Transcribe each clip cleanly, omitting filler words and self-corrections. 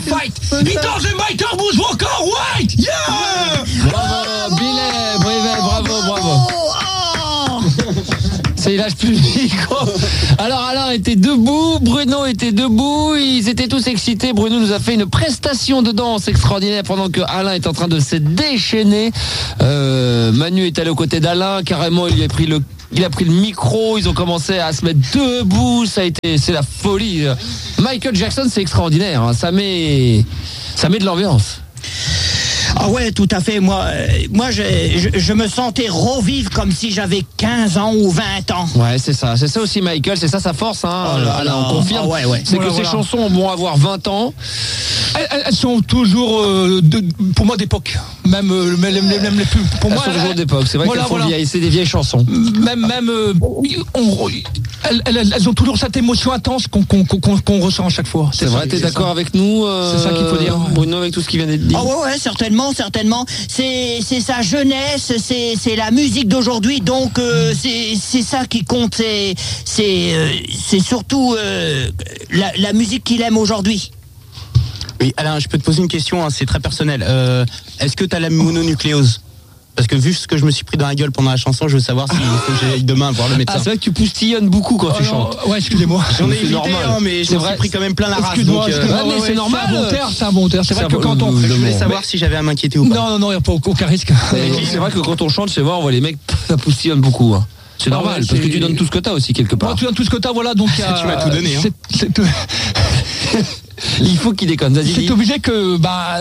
Fight. He doesn't make turbos walk on white. Yeah. Bravo, Billet, bravo. C'est lâche plus le micro. Alors Alain était debout, Bruno était debout, ils étaient tous excités. Bruno nous a fait une prestation de danse extraordinaire pendant que Alain est en train de se déchaîner. Manu est allé aux côtés d'Alain, carrément il a pris le micro, ils ont commencé à se mettre debout, c'est la folie. Michael Jackson, c'est extraordinaire, hein. Ça met de l'ambiance. Ah ouais, tout à fait. Moi, je me sentais revivre comme si j'avais 15 ans ou 20 ans. Ouais, c'est ça aussi, Michael, c'est ça sa force, hein. Là, on confirme. Ah ouais. C'est que ces chansons vont avoir 20 ans. Elles sont toujours, pour moi, d'époque. Même les plus. Pour moi, elles sont toujours d'époque. C'est vrai qu'elles sont vieilles. C'est des vieilles chansons. Elles ont toujours cette émotion intense qu'on ressent à chaque fois. C'est vrai. T'es d'accord avec nous, c'est ça qu'il faut dire. Bruno, avec tout ce qui vient d'être dit. Ah ouais, certainement. C'est sa jeunesse, c'est la musique d'aujourd'hui. Donc c'est ça qui compte. C'est surtout la musique qu'il aime aujourd'hui. Oui, Alain, je peux te poser une question, hein, c'est très personnel. Est-ce que tu as la mononucléose ? Parce que vu ce que je me suis pris dans la gueule pendant la chanson, je veux savoir si j'aille demain voir le médecin. Ah, c'est vrai que tu poustillonnes beaucoup quand tu chantes. Ouais, excusez-moi. J'en ai évité, hein, mais je me suis pris quand même plein la race. Excuse-moi, mais c'est normal. C'est un bon terme. C'est vrai que quand on... Je voulais savoir si j'avais à m'inquiéter ou pas. Non, il n'y a pas aucun risque. C'est vrai que quand on chante, c'est vrai, on voit les mecs, ça poustillonne beaucoup, hein. C'est normal, parce que tu donnes tout ce que t'as aussi quelque part. Tu donnes tout ce que t'as, voilà, donc tu m'as tout donné, hein. Il faut qu'il déconne. C'est obligé que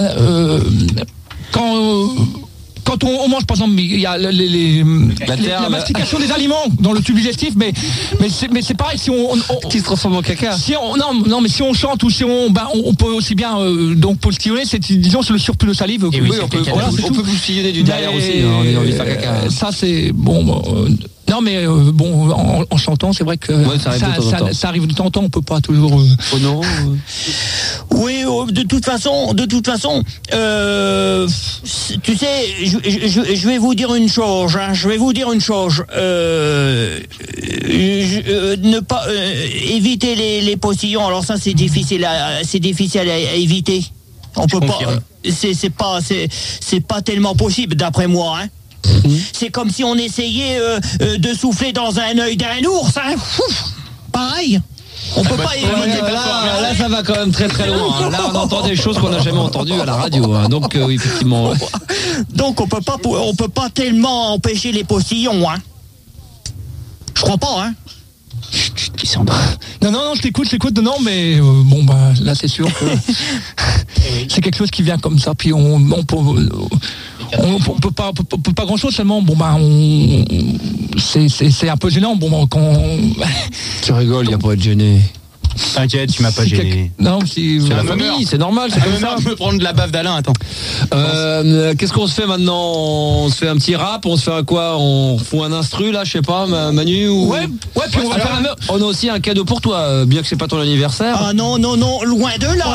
quand on mange, par exemple, il y a la mastication des aliments dans le tube digestif, mais c'est pareil si on qui se transforme en caca. Mais si on chante ou si on peut aussi bien donc postillonner, disons c'est le surplus de salive. Oui, on peut postillonner du derrière aussi. On a envie de faire caca. Ça c'est bon. Non mais en chantant, c'est vrai que ça arrive de temps en temps, on peut pas toujours. Oh non. Oui, de toute façon, tu sais, je vais vous dire une chose. Ne pas éviter les postillons. Alors ça, c'est difficile à éviter. On peut pas. C'est pas tellement possible, d'après moi. Hein. C'est comme si on essayait de souffler dans un œil d'un ours. Hein. Pareil. On peut pas éviter. Là, ça va quand même très très loin. Hein. Là, on entend des choses qu'on n'a jamais entendues à la radio. Hein. Donc, effectivement. Donc, on peut pas tellement empêcher les postillons. Hein. Je crois pas. Hein. Non, je t'écoute. Non, mais là, c'est sûr que c'est quelque chose qui vient comme ça. Puis on peut pas grand chose seulement c'est un peu gênant quand tu rigoles, il y a pas à être gêné. T'inquiète, tu m'as pas gêné. Non, c'est la famille, c'est normal, c'est comme ça. Je peux prendre de la baffe d'Alain, attends. Qu'est-ce qu'on se fait maintenant ? On se fait un petit rap, on se fait quoi ? On fout un instru là, je sais pas, Manu ou... Ouais, puis on a aussi un cadeau pour toi, bien que c'est pas ton anniversaire. Ah non, loin de là,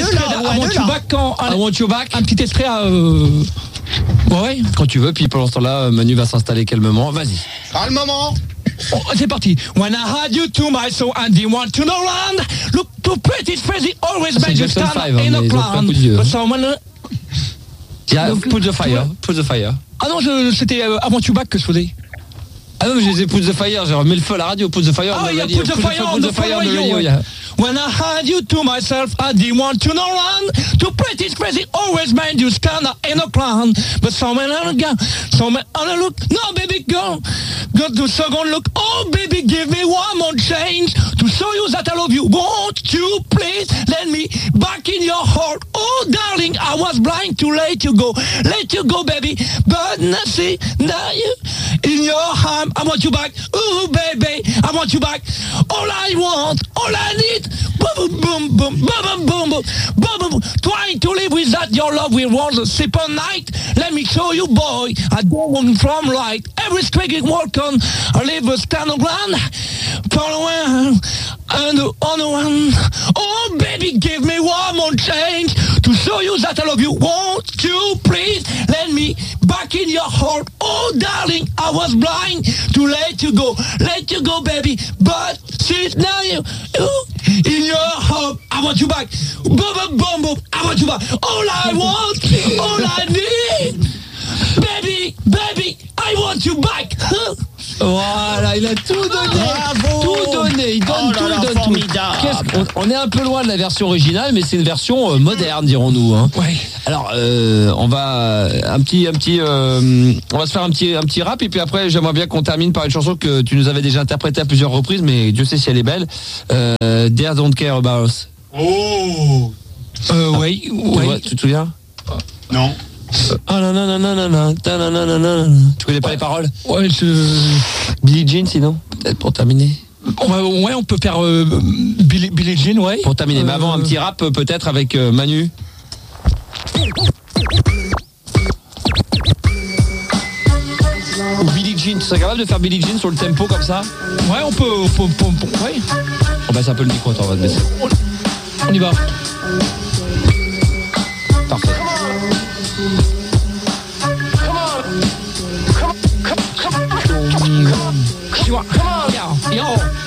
I want you back. Un petit extrait à ouais, quand tu veux, puis pendant ce temps-là, Manu va s'installer calmement. Vas-y. Ah, le moment. C'est parti. When I had you to myself and didn't want to know land, look too pretty, crazy, always made you stand in a plan. But someone... Yeah, put the fire. Ah non, c'était I want you back que je faisais. Ah non, mais je disais put the fire, j'ai remis le feu à la radio, put the fire. Ah oui, put the fire on the radio. Yeah. When I had you to myself, I didn't want to know run. Too pretty, crazy, always made you stand in a plan. But someone on a look, no baby girl, got the second look. Oh baby, give me one more change to show you that I love you. Won't you please let me back in your heart? Oh darling, I was blind to let you go, baby. But nothing, now you in your arm. I want you back, ooh baby, I want you back. All I want, all I need. Boom, boom, boom, boom, boom, boom, boom, boom, boom. Trying to live with that your love will want a simple night. Let me show you, boy, I don't want from right. Every street walk on, I live a stand on ground. Follow and on the one. Oh, baby, give me one more change to show you that I love you. Won't you please let me back in your heart? Oh, darling, I was blind to let you go, baby. But since now you in your heart, I want you back. Boom, boom, boom, boom, I want you back. All I want, all I need, baby, I want you back. Voilà, il a tout donné. Bravo. Tout donné. Il donne Oh tout, là là, il donne tout. formidable. On est un peu loin de la version originale, mais c'est une version moderne, dirons-nous. Hein. Ouais. Alors, on va on va se faire un petit rap et puis après, j'aimerais bien qu'on termine par une chanson que tu nous avais déjà interprétée à plusieurs reprises, mais Dieu sait si elle est belle. Dear Don't Care About Us. Oh. Ouais. Tu te souviens? Non. Ah non. Tu connais pas les paroles? Ouais, Billie Jean, sinon, peut-être pour terminer. Ouais, on peut faire Billie Jean, ouais. Pour terminer, mais avant un petit rap peut-être avec Manu. Ou Billie Jean, tu serais capable de faire Billie Jean sur le tempo comme ça? Ouais, on peut ouais. On baisse un peu le micro, attends, on va te baisser. On y va. Parfait. Come on. Yo.